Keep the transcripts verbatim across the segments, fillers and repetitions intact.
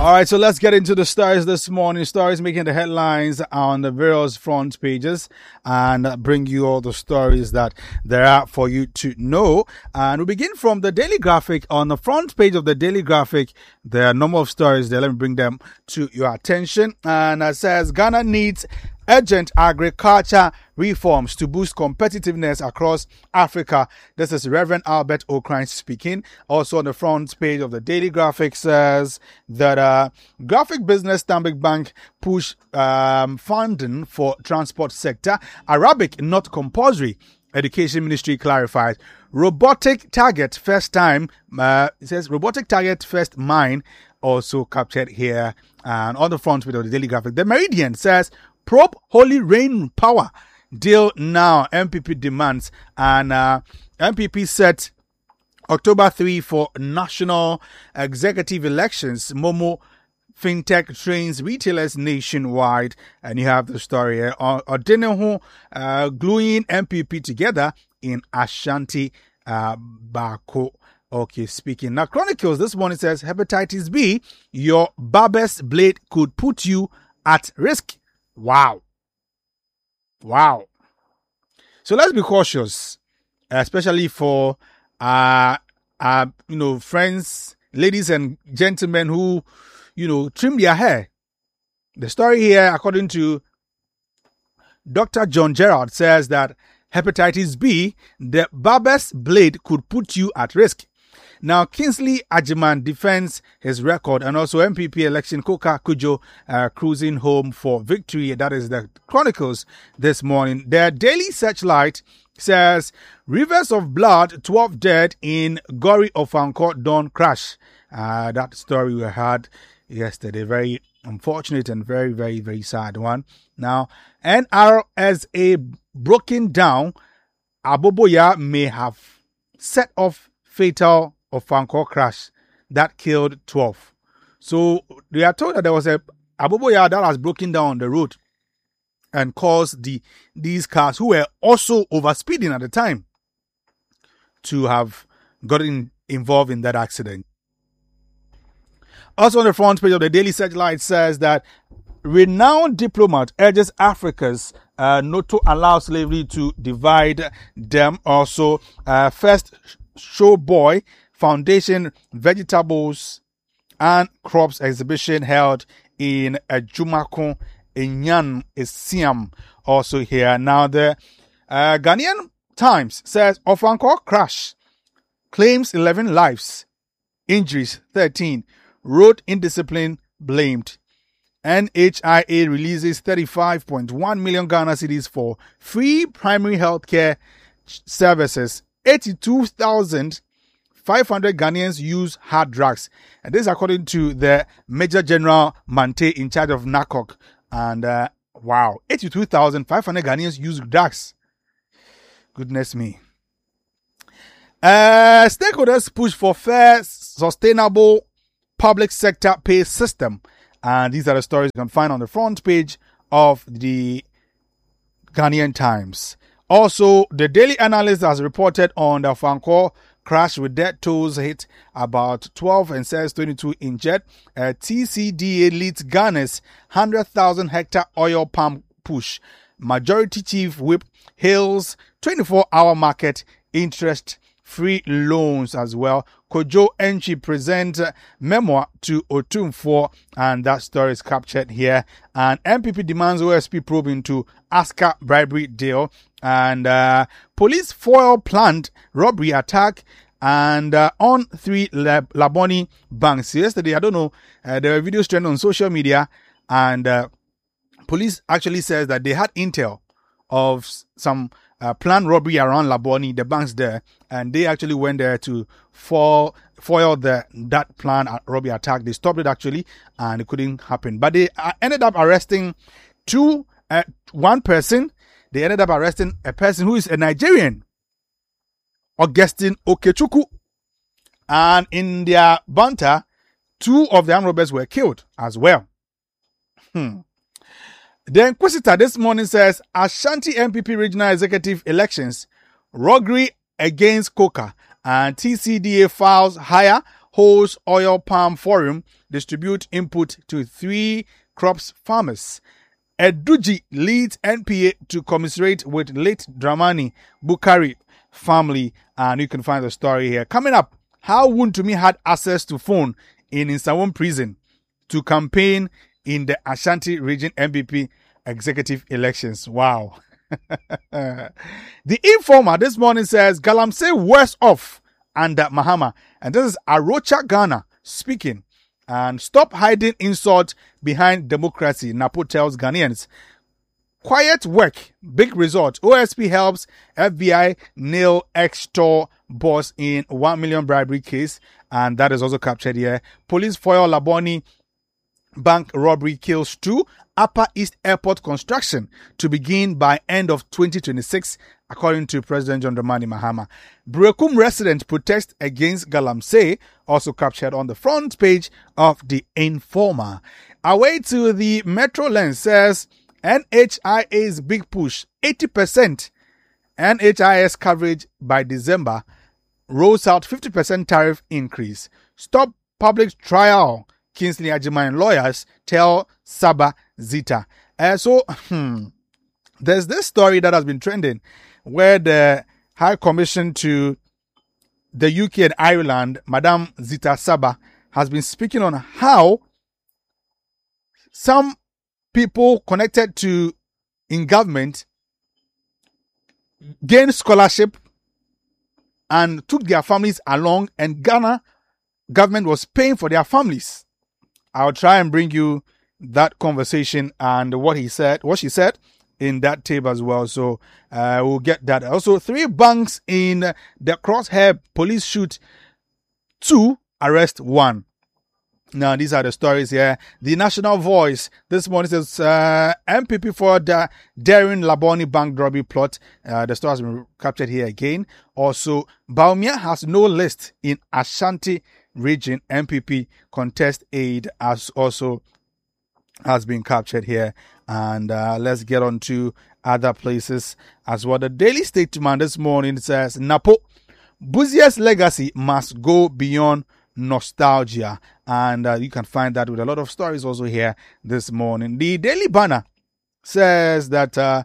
All right, so let's get into the stories this morning. Stories making the headlines on the various front pages and bring you all the stories that there are for you to know. And we begin from the Daily Graphic. On the front page of the Daily Graphic, there are a number of stories there. Let me bring them to your attention. And it says Ghana needs urgent agriculture reforms to boost competitiveness across Africa. This is Reverend Albert O'Krine speaking. Also on the front page of the Daily Graphic says that uh, graphic business Stanbic Bank push um, funding for transport sector. Arabic not compulsory. Education Ministry clarifies. Robotic target first time. Uh, it says robotic target first mine also captured here. And on the front page of the Daily Graphic, the Meridian says probe Holy Rain Power deal now, M P P demands. And uh, M P P set October third for national executive elections. Momo FinTech trains retailers nationwide. And you have the story here. Odeneho uh, gluing M P P together in Ashanti uh, Bako. Okay, speaking. Now, Chronicles this morning says hepatitis B, your barber's blade could put you at risk. Wow. Wow. So let's be cautious, especially for, uh, uh, you know, friends, ladies and gentlemen who, you know, trim their hair. The story here, according to Doctor John Gerard, says that hepatitis B, the barber's blade could put you at risk. Now, Kingsley Ajiman defends his record, and also M P P election Koka Kujo uh, cruising home for victory. That is the Chronicles this morning. Their Daily Searchlight says rivers of blood, twelve dead in Gori Ofankor Dawn crash. Uh, that story we had yesterday. Very unfortunate and very, very, very sad one. Now, N R S A broken down. Aboboya may have set off fatal Ofankor crash that killed twelve. So they are told that there was a Aboboya that has broken down on the road and caused the these cars who were also overspeeding at the time to have gotten involved in that accident. Also on the front page of the Daily Searchlight says that renowned diplomat urges Africans uh, not to allow slavery to divide them. Also, uh, first Showboy Foundation Vegetables and Crops exhibition held in Ejumako Enyan Esiam also here. Now the uh, Ghanaian Times says Ofankor crash claims eleven lives, injuries thirteen, road indiscipline blamed. N H I A releases thirty-five point one million Ghana cedis for free primary health care services. eighty-two thousand five hundred Ghanaians use hard drugs. And this is according to the Major General Mante in charge of N A C O C. And uh, wow, eighty-two thousand five hundred Ghanaians use drugs. Goodness me. Uh, stakeholders push for fair, sustainable public sector pay system. And these are the stories you can find on the front page of the Ghanaian Times. Also, the Daily Analyst has reported on the Ofankor crash with death tolls hit about twelve and says twenty-two injured. Uh, T C D A leads Ghana's one hundred thousand hectare oil palm push. Majority Chief Whip hails twenty-four hour market interest free loans as well. Kojo Enchi present memoir to Otumfor, and that story is captured here. And M P P demands O S P probe into Aska bribery deal. And uh, police foil planned robbery attack and uh, on three Lab- Laboni banks. Yesterday, I don't know, uh, there were videos trending on social media, and uh, police actually says that they had intel of some uh, planned robbery around Laboni, the banks there, and they actually went there to foil, foil the that planned robbery attack. They stopped it actually, and it couldn't happen. But they uh, ended up arresting two, uh, one person. They ended up arresting a person who is a Nigerian, Augustine Okechukwu. And in their banter, two of the armed robbers were killed as well. Hmm. The Inquisitor this morning says Ashanti M P P regional executive elections, roguery against Coca, and T C D A files higher holds oil palm forum distribute input to three crops farmers. Eduji leads N P A to commiserate with late Dramani Bukari family. And you can find the story here. Coming up, how Wontumi had access to phone in Nsawam prison to campaign in the Ashanti region M P P executive elections. Wow. The Informer this morning says Galamsey worse off under Mahama. And this is Arocha Ghana speaking. And stop hiding insult behind democracy, Napo tells Ghanaians. Quiet work, big result. O S P helps F B I nail ex-store boss in one million bribery case. And that is also captured here. Police foil Laboni bank robbery kills two. Upper East Airport construction to begin by end of twenty twenty-six, according to President John Dramani Mahama. Brekum resident protest against Galamsey, also captured on the front page of the Informer. Away to the Metro Lens says N H I A's big push, eighty percent N H I S coverage by December, rolls out fifty percent tariff increase. Stop public trial, Kingsley Ajiman lawyers tell Saba Zita. Uh, so, hmm, there's this story that has been trending where the High Commission to the U K and Ireland, Madame Zita Saba, has been speaking on how some people connected to in government gained scholarship and took their families along, and Ghana government was paying for their families. I'll try and bring you that conversation and what he said, what she said in that tape as well. So uh, we'll get that. Also, three banks in the Crosshair police shoot, two arrest one. Now, these are the stories here. The National Voice this morning says uh, M P P for the daring Laboni bank robbery plot. Uh, the story has been captured here again. Also, Baumia has no list in Ashanti region. M P P contest aid as also has been captured here. And uh, let's get on to other places as well. The Daily Statesman this morning says Napo Buzier's legacy must go beyond nostalgia, and uh, you can find that with a lot of stories also here this morning. The Daily Banner says that uh,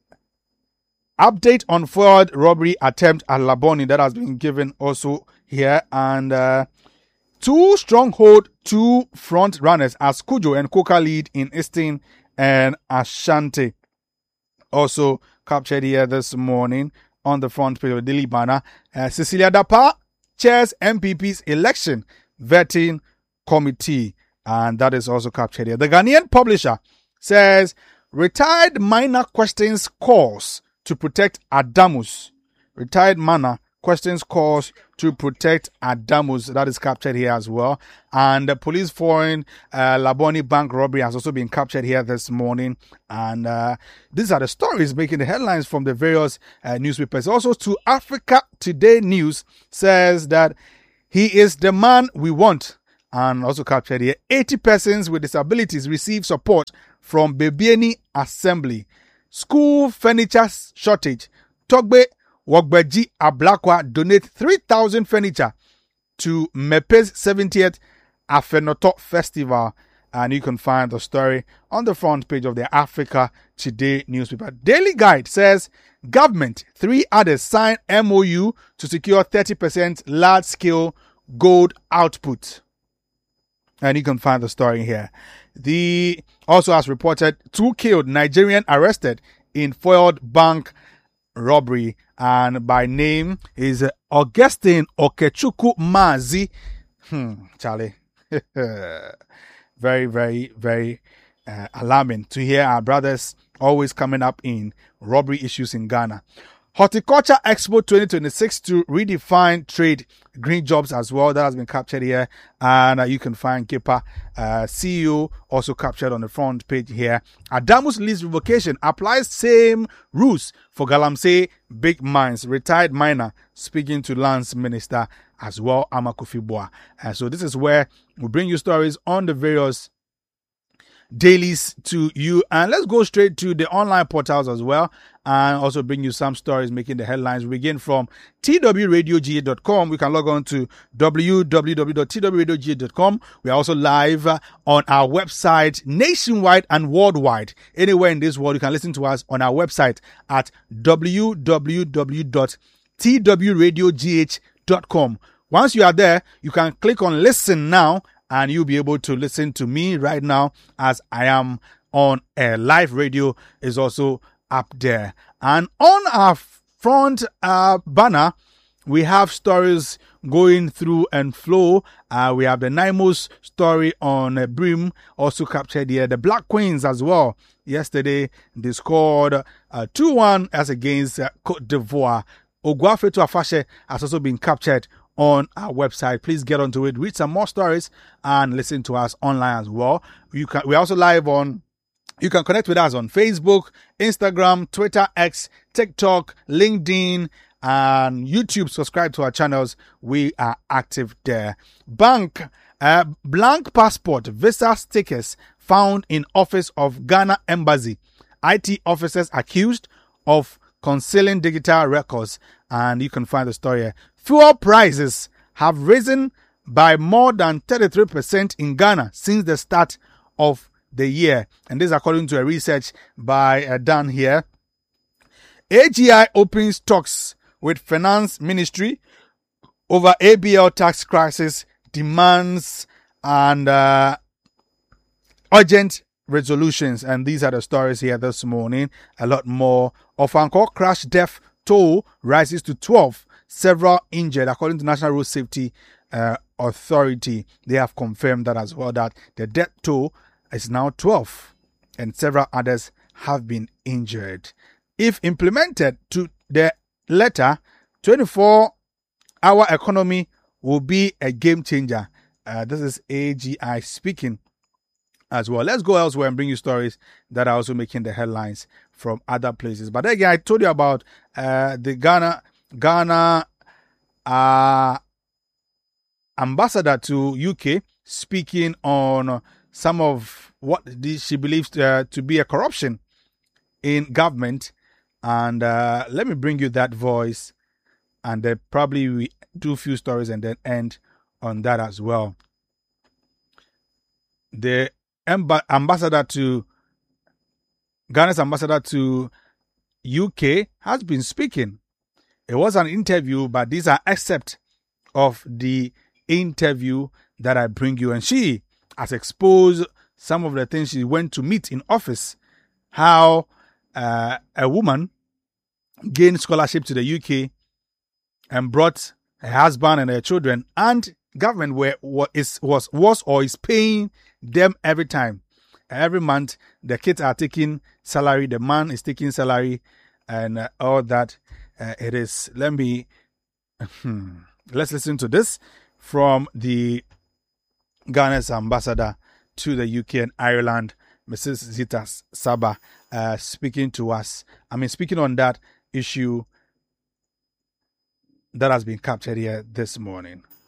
update on fraud robbery attempt at Laboni that has been given also here, and uh, two stronghold, two front runners as Kujo and Koka lead in Eastern and Ashanti. Also captured here this morning on the front page of the Daily Banner. Uh, Cecilia Dapa chairs M P P's election vetting committee, and that is also captured here. The Ghanaian Publisher says retired miner questions calls to protect Adamus. Retired miner questions calls to protect Adamus. That is captured here as well. And the police foreign uh, Laboni bank robbery has also been captured here this morning. And uh, these are the stories making the headlines from the various uh, newspapers. Also, to Africa Today News says that he is the man we want. And also captured here, eighty persons with disabilities receive support from Bebieni Assembly. School furniture shortage. Togbe Wogbeji Ablakwa donate three thousand furniture to Mepe's seventieth Afenoto Festival. And you can find the story on the front page of the Africa Today newspaper. Daily Guide says government, three others sign M O U to secure thirty percent large-scale gold output. And you can find the story here. The also has reported two killed, Nigerian arrested in foiled bank robbery, and by name is Augustine Okechuku Mazi. Hmm, Charlie. Very, very, very uh, alarming to hear our brothers always coming up in robbery issues in Ghana. Horticulture Expo twenty twenty-six to redefine trade, green jobs as well. That has been captured here. And uh, you can find Kepa, uh, C E O, also captured on the front page here. Adamus lease revocation applies same rules for Galamsey big mines. Retired miner speaking to Lands Minister as well, Amakofi Boa. Uh, so this is where we bring you stories on the various dailies to you. And let's go straight to the online portals as well, and also bring you some stories making the headlines. We begin from T W radio G A dot com. We can log on to w w w dot t w radio g a dot com. We are also live uh, on our website nationwide and worldwide. Anywhere in this world, you can listen to us on our website at w w w dot t w radio g h dot com. Once you are there, you can click on listen now, and you'll be able to listen to me right now as I am on a live radio is also up there. And on our front uh, banner, we have stories going through and flow. Uh, we have the Naimos story on uh, Brim also captured here. The Black Queens as well. Yesterday, they scored uh, two one as against uh, Cote d'Ivoire. Oguafetu Afashe has also been captured on our website. Please get onto it, read some more stories, and listen to us online as well. You can. We're also live on. You can connect with us on Facebook, Instagram, Twitter, X, TikTok, LinkedIn, and YouTube. Subscribe to our channels. We are active there. Bank, uh, blank passport, visa stickers found in office of Ghana Embassy. I T officers accused of concealing digital records. And you can find the story here. Fuel prices have risen by more than thirty-three percent in Ghana since the start of the year. And this is according to a research by uh, Dan here. A G I opens talks with Finance Ministry over A B L tax crisis demands and uh, urgent resolutions. And these are the stories here this morning. A lot more. Ofankor crash death toll rises to twelve. Several injured, according to National Road Safety uh, Authority. They have confirmed that as well, that the death toll is now twelve, and several others have been injured. If implemented to the letter, twenty-four hour economy will be a game changer. Uh, this is A G I speaking as well. Let's go elsewhere and bring you stories that are also making the headlines from other places. But again, I told you about uh, the Ghana Ghana uh, ambassador to U K speaking on some of what she believes uh, to be a corruption in government. And uh, let me bring you that voice, and then probably we do a few stories and then end on that as well. The amb- ambassador to Ghana's ambassador to U K has been speaking. It was an interview, but these are excerpts of the interview that I bring you. And she has exposed some of the things she went to meet in office, how uh, a woman gained scholarship to the U K and brought her husband and her children, and government were, was, was, was or is paying them every time. Every month, the kids are taking salary, the man is taking salary, and uh, all that. Uh, it is, let me, hmm, let's listen to this from the Ghana's ambassador to the U K and Ireland, Missus Zita Saba, uh, speaking to us. I mean, speaking on that issue that has been captured here this morning.